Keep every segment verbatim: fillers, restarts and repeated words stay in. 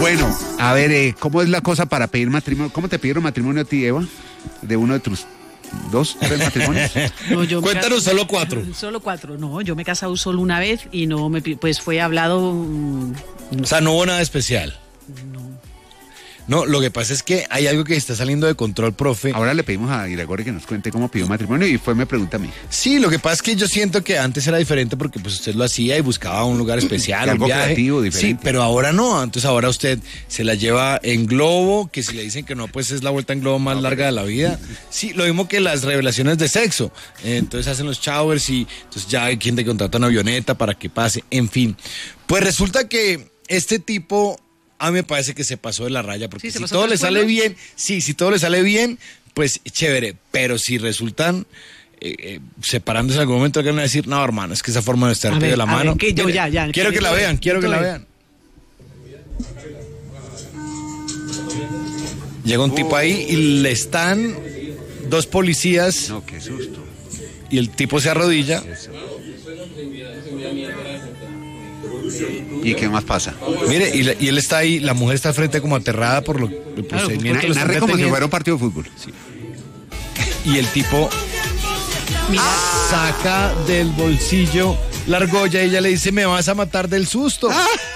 Bueno, a ver, eh, ¿cómo es la cosa para pedir matrimonio? ¿Cómo te pidieron matrimonio a ti, Eva? De uno de tus dos, tres matrimonios. No, yo Cuéntanos casé, solo cuatro. Solo cuatro, no, yo me he casado solo una vez y no me, pues fue hablado. Mm, O sea, no hubo nada especial. no. No, lo que pasa es que hay algo que está saliendo de control, profe. Ahora le pedimos a Iragorri que nos cuente cómo pidió matrimonio y fue me pregunta a mí. Sí, lo que pasa es que yo siento que antes era diferente porque pues usted lo hacía y buscaba un lugar especial, Algo un viaje. creativo, diferente. Sí, pero ahora no. Entonces ahora usted se la lleva en globo, que si le dicen que no, pues es la vuelta en globo más larga de la vida. Sí, lo mismo que las revelaciones de sexo. Eh, entonces hacen los showers y entonces ya hay quien te contrata una avioneta para que pase, en fin. Pues resulta que este tipo... A mí me parece que se pasó de la raya, porque Sí, si pasó todo por le el sale cuerno. bien, sí, si todo le sale bien, pues chévere, pero si resultan eh, eh, separándose en algún momento, que van a decir, no, hermano, es que esa forma de estar A de ver, la a mano. ver, que yo Mire, ya, ya, quiero que que la yo- vean, quiero que la yo- vean. Llega un tipo ahí y le están dos policías No, qué susto. y el tipo se arrodilla. ¿Y qué más pasa? Mire, y, la- y él está ahí, la mujer está al frente como aterrada por lo, el procedimiento. Narre lo están narre como si deteniendo. fuera un partido de fútbol. Y el tipo saca del bolsillo la argolla y ella le dice, me vas a matar del susto.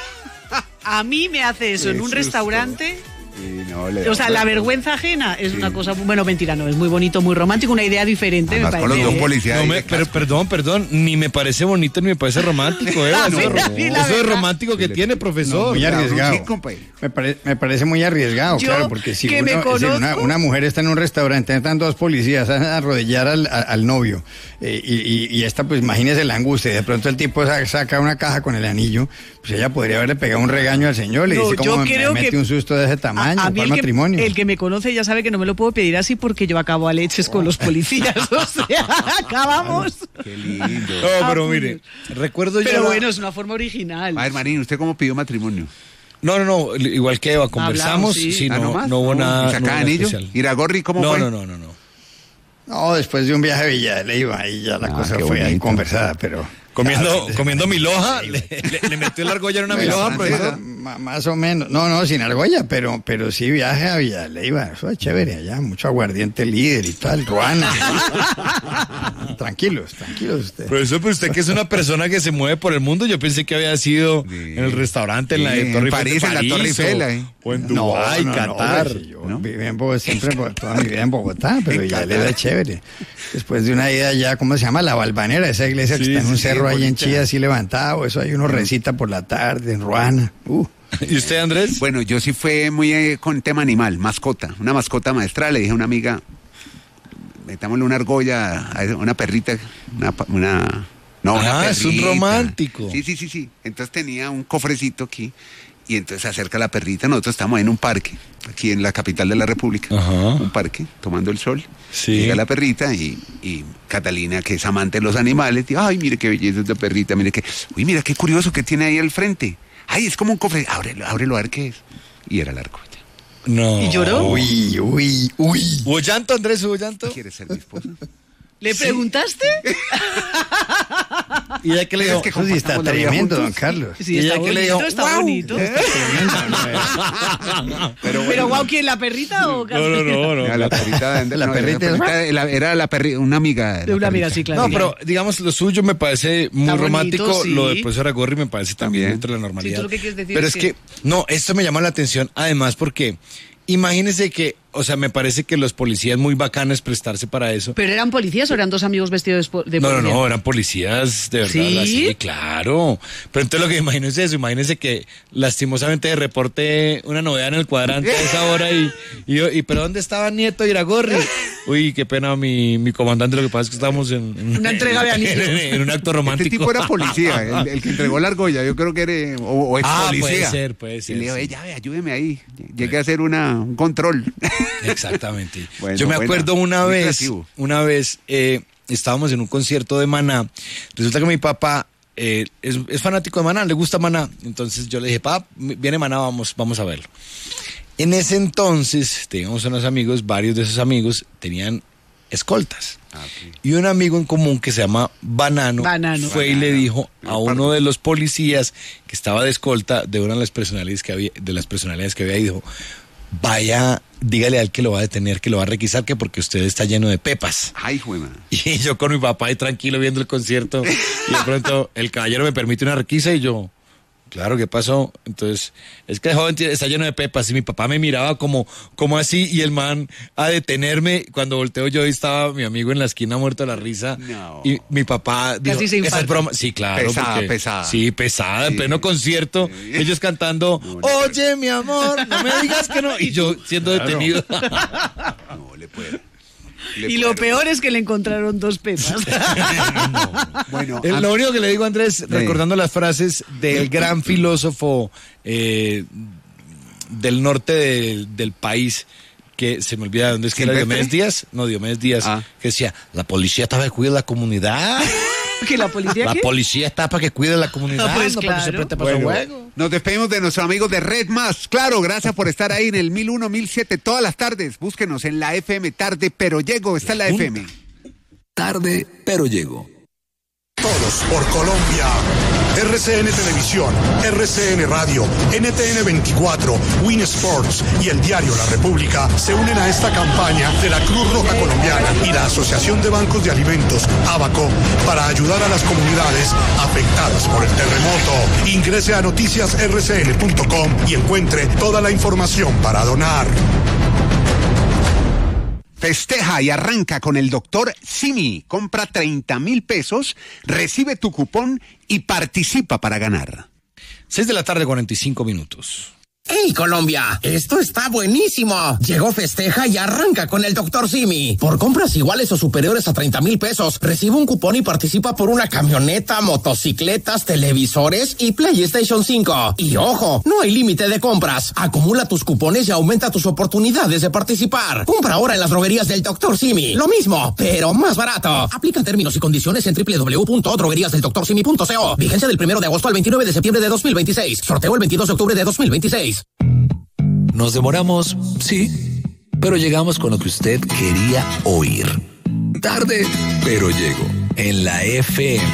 A mí me hace eso Qué en un susto. restaurante. Y no, le O sea, la vergüenza ajena es una cosa, bueno, mentira, no, es muy bonito, muy romántico, una idea diferente, Además, me con los parece. dos policías. No ahí me- de pero casco. perdón, perdón, ni me parece bonito ni me parece romántico, Eva. No, Eso, mira, es- mira, la eso es verdad. romántico que tiene, profesor. muy arriesgado. Sí, compadre. Me, pare- me parece muy arriesgado, Yo, claro, porque si que me uno- si una, conozco. una mujer está en un restaurante, entran dos policías a arrodillar al, a- al novio, eh, y, y- y esta, pues imagínese la angustia, y de pronto el tipo sa- saca una caja con el anillo, pues ella podría haberle pegado un regaño al señor, le No, dice yo como me creo mete que- un susto de ese tamaño, A- a mí ¿cuál el que, matrimonio? el que me conoce ya sabe que no me lo puedo pedir así porque yo acabo a leches con los policías, o sea, acabamos. Qué lindo. No, Ah, pero pues. mire, recuerdo yo... Pero la- bueno, es una forma original. A ver, Marín, ¿usted cómo pidió matrimonio? No, no, no, igual que Eva, conversamos, sí. sí, Ah, no, más? no hubo nada, ¿Y saca no hubo nada anillo? especial. Iragorri, ¿cómo No, fue? no, no, no, no. No, después de un viaje a Villa de Leyva, ahí ya la Ah, cosa qué fue ahí bonito. conversada, pero... Comiendo, Ya, comiendo miloja, le, le- le metió la argolla en una Bueno, miloja, francesa. profesor. ma- más o menos, no, no, sin argolla, pero, pero sí viaje a Villa de Leyva, eso es chévere allá, mucho aguardiente líder y tal, Ruana. tranquilos, tranquilos ustedes. Profesor, pero usted que es una persona que se mueve por el mundo, yo pensé que había sido Sí. en el restaurante, en la Sí, de en Torre París, Eiffel de en la Torre París, Eiffel, o- ahí. O en Dubái, No, no, no, Qatar. pues, yo ¿no? viví en Bogotá, siempre por toda mi vida en Bogotá, pero En ya le Qatar. da chévere. Después de una ida allá, ¿cómo se llama? La Balvanera, esa iglesia que Sí, está en un sí, sí, cerro ahí en bonita. Chía, así levantado, eso ahí uno recita por la tarde, en Ruana. Uh. ¿Y usted, Andrés? Bueno, yo sí fue muy eh, con tema animal, mascota, una mascota maestra. Le dije a una amiga, metámosle una argolla a una perrita, una... pa- una no, una Ah, es un perrita. romántico. Sí, sí, sí, sí. Entonces tenía un cofrecito aquí y entonces se acerca la perrita. Nosotros estamos en un parque, aquí en la capital de la República. Ajá. Un parque, tomando el sol. Sí. Llega la perrita y, y Catalina, que es amante de los animales, dice, ay, mire qué belleza esta perrita, mire que... Uy, mira qué curioso que tiene ahí al frente. Ay, es como un cofre. Ábrelo, ábrelo a ver qué es. Y era la argolla. No. ¿Y lloró? Uy, uy, uy. ¿Hubo llanto, Andrés? ¿Hubo llanto? ¿Quieres ser mi esposa? ¿Le preguntaste? ¿Y ella qué le dijo? que Eso sí está compartamos la vida tremendo, don juntos. Carlos. Sí, ¿Y está ella qué le bonito, dijo? está ¡Guau! bonito. Pero, Pero guau, ¿quién, la perrita o No, no, no, no. Era la perrita, de- La no, perrita era, es- la perrita- la- era la perri- una amiga. De una amiga, sí, claro. No, pero digamos, lo suyo me parece muy Está bonito, romántico. sí. Lo del profesor Agorri me parece también También. dentro de la normalidad. Sí, ¿tú lo que quieres decir pero es es que- que, no, esto me llama la atención, además, porque imagínese que, o sea, me parece que los policías muy bacanes prestarse para eso. ¿Pero eran policías o eran dos amigos vestidos de, de No, no, policía? no, eran policías de verdad. ¿Sí? Así, claro. Pero entonces lo que imagino es eso, imagínense que lastimosamente de reporte una novedad en el cuadrante a esa hora y, y, yo, y pero ¿dónde estaba Nieto Iragorri? Uy, qué pena mi, mi comandante, lo que pasa es que estábamos en, en- Una entrega de anillos. en, en un acto romántico. Este tipo era policía, el, el que entregó la argolla. Yo creo que era. O, o ex Ah, policía. puede ser, puede ser, Y le dijo, sí. "Eh, ya ve, ayúdeme ahí. Llegué a hacer una, un control. Exactamente. Bueno, Yo me buena, acuerdo una muy vez, creativo. una vez eh, estábamos en un concierto de Maná. Resulta que mi papá eh, es, es fanático de Maná, le gusta Maná. Entonces yo le dije, papá, viene Maná, vamos, vamos a verlo. En ese entonces teníamos unos amigos, varios de esos amigos tenían escoltas. Ah, okay. Y un amigo en común que se llama Banano, Banano. fue Banano. y le dijo Pero a uno de los policías que estaba de escolta de una de las personalidades que había, de las personalidades que había, y dijo, vaya, dígale al que lo va a detener, que lo va a requisar, que porque usted está lleno de pepas. Ay, juema. Y yo con mi papá ahí tranquilo viendo el concierto, y de pronto el caballero me permite una requisa y yo, claro, ¿qué pasó? Entonces, es que el joven está lleno de pepas y mi papá me miraba como, como así, y el man a detenerme. Cuando volteo yo, estaba mi amigo en la esquina muerto de la risa. No. Y mi papá dijo, Casi se esa es infarta. broma. Sí, claro. Pesada, porque- pesada. Sí, pesada, en Sí. pleno concierto, Sí. ellos cantando, No, no, oye, mi amor, no me digas que no. Y yo siendo detenido. No, le puedo. Le Y lo puedo. peor es que le encontraron dos pepas. Bueno, El- a- Lo único que le digo, Andrés, recordando las frases del gran filósofo eh, del norte del, del país, que se me olvida de dónde es que era, ¿Silvestre? Diomedes Díaz, no, Diomedes Díaz, Ah. que decía, la policía está para que cuide la comunidad, ¿Que la policía la qué? policía está para que cuide la comunidad, Ah, pues no para que se claro. preste para su Bueno, juego. nos despedimos de nuestros amigos de Red Más. Claro, gracias por estar ahí en el mil uno, mil siete todas las tardes. Búsquenos en la F M Tarde, pero llego. Está en la F M. Tarde, pero llego. Todos por Colombia. R C N Televisión, R C N Radio, N T N veinticuatro, Win Sports y el diario La República se unen a esta campaña de la Cruz Roja Colombiana y la Asociación de Bancos de Alimentos, ABACO, para ayudar a las comunidades afectadas por el terremoto. Ingrese a noticias r c n punto com y encuentre toda la información para donar. Festeja y arranca con el doctor Simi. Compra treinta mil pesos, recibe tu cupón y participa para ganar. seis de la tarde, cuarenta y cinco minutos. ¡Hey, Colombia! Esto está buenísimo. Llegó Festeja y arranca con el doctor Simi. Por compras iguales o superiores a treinta mil pesos, recibe un cupón y participa por una camioneta, motocicletas, televisores y PlayStation cinco. Y ojo, no hay límite de compras. Acumula tus cupones y aumenta tus oportunidades de participar. Compra ahora en las droguerías del doctor Simi. Lo mismo, pero más barato. Aplican términos y condiciones en doble u doble u doble u punto droguerías del doctor simi punto co. Vigencia del primero de agosto al veintinueve de septiembre de dos mil veintiséis. Sorteo el veintidós de octubre de dos mil veintiséis. Nos demoramos, sí, pero llegamos con lo que usted quería oír. Tarde, pero llego. En la F M.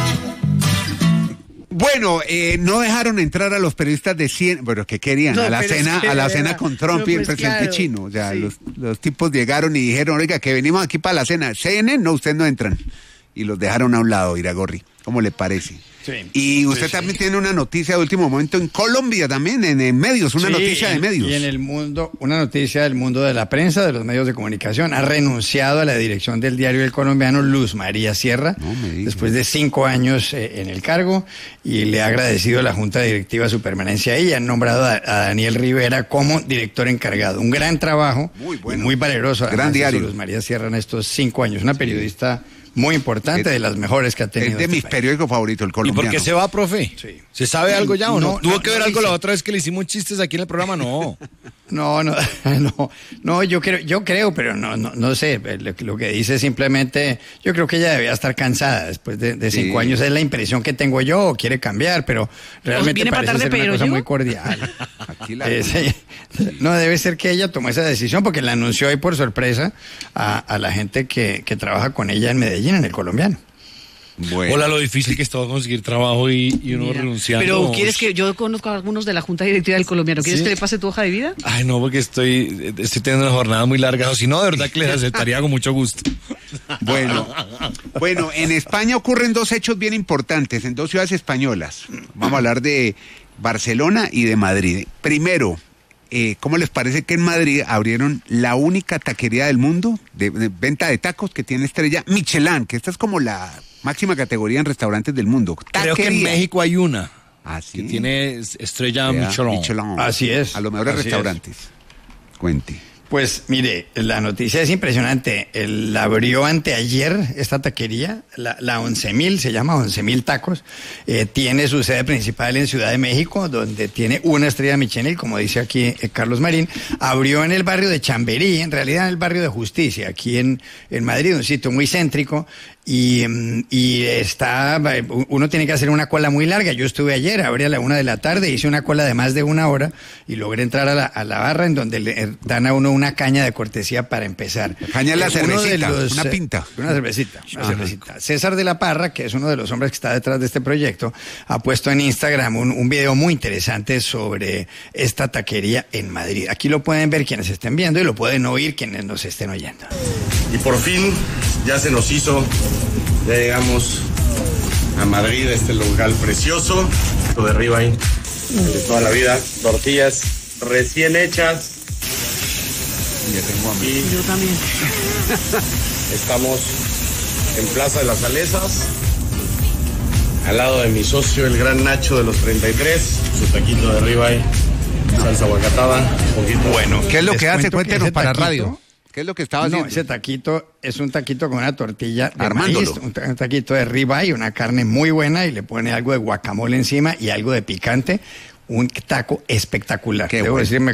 Bueno, eh, no dejaron entrar a los periodistas de C N N, bueno, que querían, No, a la pero es cena, que a la de cena verdad. con Trump No, y el pues, presidente claro. chino. O sea, Sí. los, los tipos llegaron y dijeron, oiga, que venimos aquí para la cena. C N N, no, ustedes no entran. Y los dejaron a un lado, Iragorri. ¿Cómo le parece? Sí. Y usted Sí, sí. también tiene una noticia de último momento en Colombia también, en, en medios, una Sí, noticia de en- medios. Y en el mundo, una noticia del mundo de la prensa, de los medios de comunicación. Ha renunciado a la dirección del diario El Colombiano Luz María Sierra, No me diga. después de cinco años eh, en el cargo, y le ha agradecido a la Junta Directiva su permanencia ahí. Han nombrado a, a Daniel Rivera como director encargado. Un gran trabajo, Muy bueno. y muy valeroso. Gran además, diario. hizo Luz María Sierra en estos cinco años. Una periodista muy importante, Es- de las mejores que ha tenido Es de este mis país. periódicos favoritos, el ¿Y colombiano. por qué se va, profe? Sí. ¿Se sabe algo ya o no? No, ¿Tuvo no, que ver no algo la dice. otra vez que le hicimos chistes aquí en el programa? No. No, no, no, no, yo creo, yo creo, pero no, no, no sé, lo, lo que dice simplemente, yo creo que ella debía estar cansada después de, de cinco Sí. años, es la impresión que tengo yo, o quiere cambiar, pero realmente viene para parece tarde, ser una pero cosa yo. muy cordial. Aquí la- Es, eh, no, debe ser que ella tomó esa decisión, porque la anunció hoy por sorpresa a, a la gente que, que trabaja con ella en Medellín, en El Colombiano. Bueno. Hola, lo difícil que es todo conseguir trabajo y, y uno Mira. renunciando. Pero ¿quieres que yo conozco a algunos de la Junta Directiva del Colombiano? ¿Quieres Sí. que le pase tu hoja de vida? Ay, no, porque estoy, estoy teniendo una jornada muy larga. O si no, de verdad que les aceptaría con mucho gusto. Bueno, bueno, en España ocurren dos hechos bien importantes en dos ciudades españolas. Vamos a hablar de Barcelona y de Madrid. Primero, eh, ¿cómo les parece que en Madrid abrieron la única taquería del mundo de, de venta de tacos que tiene estrella Michelin, que esta es como la máxima categoría en restaurantes del mundo? Creo que en Taquería. México hay una Ah, ¿sí? que tiene estrella Vea, Michelin. Así es, A los mejores así es. restaurantes. Cuente. Pues mire, la noticia es impresionante. El, la abrió anteayer esta taquería, la, la once mil, se llama once mil Tacos. Eh, tiene su sede principal en Ciudad de México, donde tiene una estrella Michelin, como dice aquí eh, Carlos Marín. Abrió en el barrio de Chamberí, en realidad en el barrio de Justicia, aquí en, en Madrid, un sitio muy céntrico. Y, y está, uno tiene que hacer una cola muy larga. Yo estuve ayer, abrí a la una de la tarde, hice una cola de más de una hora y logré entrar a la, a la barra en donde le dan a uno una caña de cortesía para empezar. Caña es la Eh, uno de cervecita, los, una eh, pinta. Una cervecita, una Ajá. cervecita. César de la Parra, que es uno de los hombres que está detrás de este proyecto, ha puesto en Instagram un, un video muy interesante sobre esta taquería en Madrid. Aquí lo pueden ver quienes estén viendo y lo pueden oír quienes nos estén oyendo. Y por fin ya se nos hizo, ya llegamos a Madrid, a este local precioso, de ribeye de toda la vida, tortillas recién hechas. Y Yo también. estamos en Plaza de las Salesas, al lado de mi socio, el gran Nacho de los treinta y tres, su taquito de ribeye, salsa aguacatada, un poquito. Bueno, ¿Qué es lo les que hace? cuento que Cuéntenos ese para taquito- radio. ¿Qué es lo que estaba No, haciendo? ese taquito es un taquito con una tortilla de Armándolo. maíz, un, ta- un taquito de ribeye, una carne muy buena y le pone algo de guacamole encima y algo de picante. Un taco espectacular. Qué Debo bueno. decirme